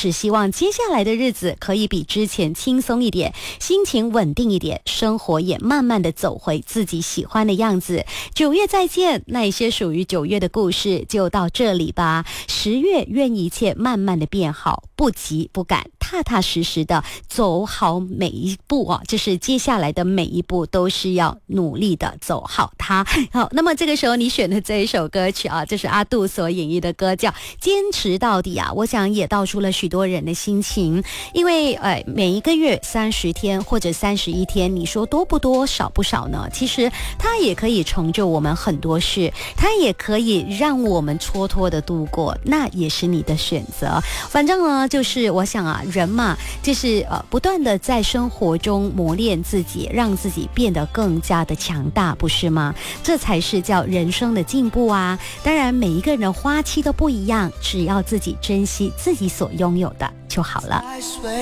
只希望接下来的日子可以比之前轻松一点，心情稳定一点，生活也慢慢的走回自己喜欢的样子。9月再见，那一些属于9月的故事就到这里吧。10月愿一切慢慢的变好，不急不赶，踏踏实实的走好每一步啊，就是接下来的每一步都是要努力的走好它。好，那么这个时候你选的这一首歌曲啊，就是阿杜所演绎的歌叫《坚持到底》啊，我想也道出了许多人的心情。因为每一个月30天或者31天，你说多不多少不少呢？其实它也可以成就我们很多事，它也可以让我们蹉跎的度过，那也是你的选择。反正呢，就是我想啊，人嘛，就是不断的在生活中磨练自己，让自己变得更加的强大，不是吗？这才是叫人生的进步啊。当然每一个人的花期都不一样，只要自己珍惜自己所拥有的就好了。